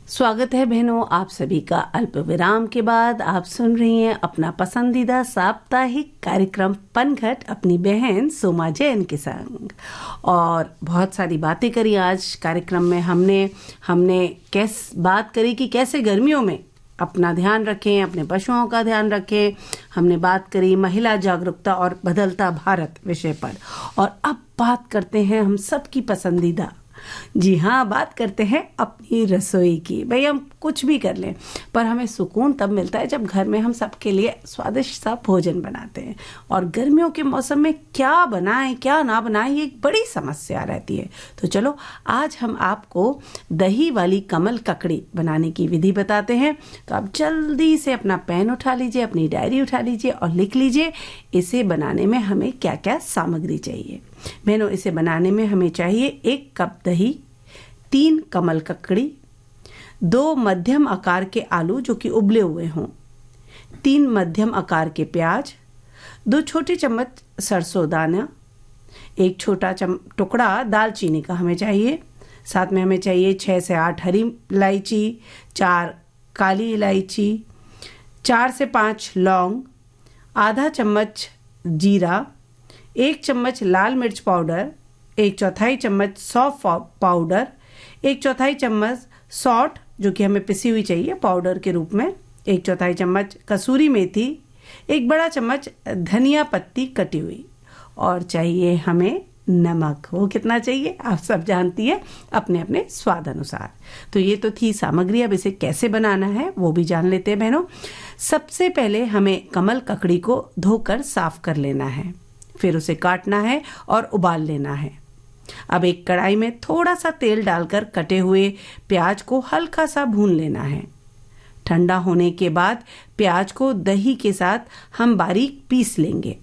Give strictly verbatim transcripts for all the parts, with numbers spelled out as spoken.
स्वागत है बहनों आप सभी का अल्प विराम के बाद। आप सुन रही हैं अपना पसंदीदा साप्ताहिक कार्यक्रम पनघट अपनी बहन सोमा जैन के संग। और बहुत सारी बातें करी आज कार्यक्रम में। हमने हमने कैस बात करी कि कैसे गर्मियों में अपना ध्यान रखें, अपने पशुओं का ध्यान रखें। हमने बात करी महिला जागरूकता और बदलता भारत विषय पर। और अब बात करते हैं हम सबकी पसंदीदा, जी हाँ, बात करते हैं अपनी रसोई की। भाई हम कुछ भी कर लें पर हमें सुकून तब मिलता है जब घर में हम सबके लिए स्वादिष्ट सा भोजन बनाते हैं। और गर्मियों के मौसम में क्या बनाएं क्या ना बनाएं ये एक बड़ी समस्या रहती है। तो चलो आज हम आपको दही वाली कमल ककड़ी बनाने की विधि बताते हैं। तो आप जल्दी से अपना पेन उठा लीजिए, अपनी डायरी उठा लीजिए और लिख लीजिए इसे बनाने में हमें क्या क्या सामग्री चाहिए। बहनों, इसे बनाने में हमें चाहिए एक कप दही, तीन कमल ककड़ी, दो मध्यम आकार के आलू जो कि उबले हुए हों, तीन मध्यम आकार के प्याज, दो छोटे चम्मच सरसों दाना, एक छोटा चम टुकड़ा दालचीनी का हमें चाहिए। साथ में हमें चाहिए छः से आठ हरी इलायची, चार काली इलायची, चार से पाँच लौंग, आधा चम्मच जीरा, एक चम्मच लाल मिर्च पाउडर, एक चौथाई चम्मच सौंफ पाउडर, एक चौथाई चम्मच सौंठ जो कि हमें पिसी हुई चाहिए पाउडर के रूप में, एक चौथाई चम्मच कसूरी मेथी, एक बड़ा चम्मच धनिया पत्ती कटी हुई। और चाहिए हमें नमक। वो कितना चाहिए आप सब जानती है, अपने अपने स्वाद अनुसार। तो ये तो थी सामग्री। अब इसे कैसे बनाना है वो भी जान लेते हैं बहनों। सबसे पहले हमें कमल ककड़ी को धोकर साफ कर लेना है, फिर उसे काटना है और उबाल लेना है। अब एक कढ़ाई में थोड़ा सा तेल डालकर कटे हुए प्याज को हल्का सा भून लेना है। ठंडा होने के बाद प्याज को दही के साथ हम बारीक पीस लेंगे।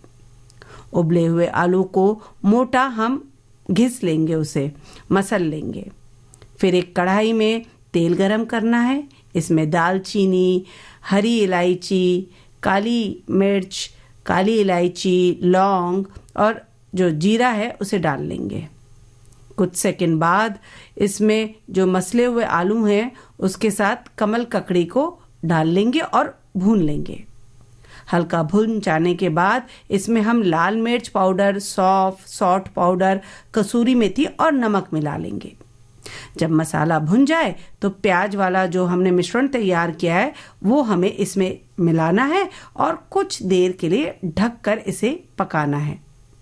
उबले हुए आलू को मोटा हम घिस लेंगे, उसे मसल लेंगे। फिर एक कढ़ाई में तेल गरम करना है। इसमें दालचीनी, हरी इलायची, काली मिर्च, काली इलायची, लौंग और जो जीरा है उसे डाल लेंगे। कुछ सेकंड बाद इसमें जो मसले हुए आलू हैं उसके साथ कमल ककड़ी को डाल लेंगे और भून लेंगे। हल्का भून जाने के बाद इसमें हम लाल मिर्च पाउडर, सौंफ, सौंठ पाउडर, कसूरी मेथी और नमक मिला लेंगे। जब मसाला भुन जाए तो प्याज वाला जो हमने मिश्रण तैयार किया है वो हमें इसमें मिलाना है और कुछ देर के लिए ढककर इसे पकाना है।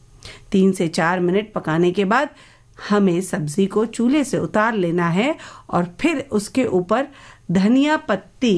तीन से चार मिनट पकाने के बाद हमें सब्जी को चूल्हे से उतार लेना है और फिर उसके ऊपर धनिया पत्ती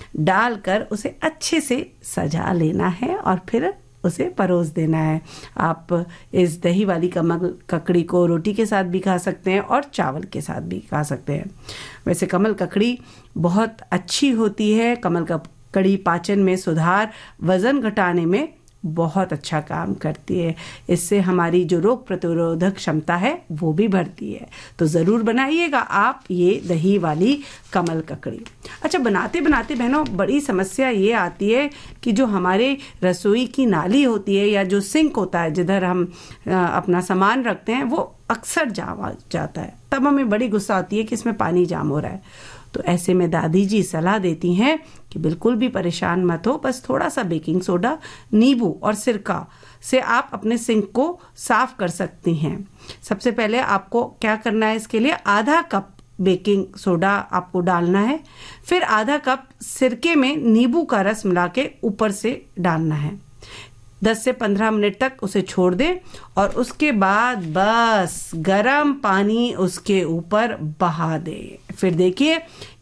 डालकर उसे अच्छे से सजा लेना है और फिर उसे परोस देना है। आप इस दही वाली कमल ककड़ी को रोटी के साथ भी खा सकते हैं और चावल के साथ भी खा सकते हैं। वैसे कमल ककड़ी बहुत अच्छी होती है। कमल ककड़ी पाचन में सुधार, वजन घटाने में बहुत अच्छा काम करती है। इससे हमारी जो रोग प्रतिरोधक क्षमता है वो भी बढ़ती है। तो ज़रूर बनाइएगा आप ये दही वाली कमल ककड़ी। अच्छा, बनाते बनाते बहनों बड़ी समस्या ये आती है कि जो हमारे रसोई की नाली होती है या जो सिंक होता है जिधर हम अपना सामान रखते हैं वो अक्सर जाम जाता है। तब हमें बड़ी गुस्सा आती है कि इसमें पानी जाम हो रहा है। तो ऐसे में दादी जी सलाह देती हैं कि बिल्कुल भी परेशान मत हो, बस थोड़ा सा बेकिंग सोडा, नींबू और सिरका से आप अपने सिंक को साफ कर सकती हैं। सबसे पहले आपको क्या करना है, इसके लिए आधा कप बेकिंग सोडा आपको डालना है। फिर आधा कप सिरके में नींबू का रस मिला के ऊपर से डालना है। दस से पंद्रह मिनट तक उसे छोड़ दें और उसके बाद बस गरम पानी उसके ऊपर बहा दें। फिर देखिए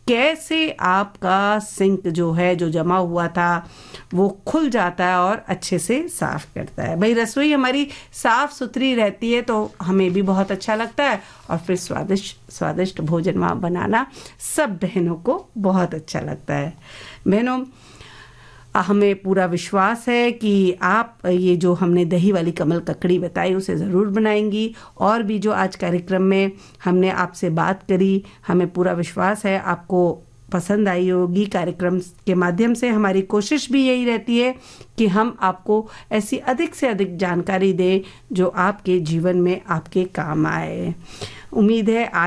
कैसे आपका सिंक जो है जो जमा हुआ था वो खुल जाता है और अच्छे से साफ करता है। भाई रसोई हमारी साफ सुथरी रहती है तो हमें भी बहुत अच्छा लगता है और फिर स्वादिष्ट स्वादिष्ट भोजन वहाँ बनाना सब बहनों को बहुत अच्छा लगता है। बहनों, हमें पूरा विश्वास है कि आप ये जो हमने दही वाली कमल ककड़ी बताई उसे ज़रूर बनाएंगी। और भी जो आज कार्यक्रम में हमने आपसे बात करी, हमें पूरा विश्वास है आपको पसंद आई होगी। कार्यक्रम के माध्यम से हमारी कोशिश भी यही रहती है कि हम आपको ऐसी अधिक से अधिक जानकारी दें जो आपके जीवन में आपके काम आए। उम्मीद है आज